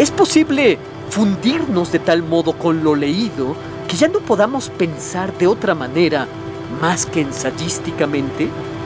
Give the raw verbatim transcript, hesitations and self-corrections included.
¿Es posible fundirnos de tal modo con lo leído que ya no podamos pensar de otra manera más que ensayísticamente?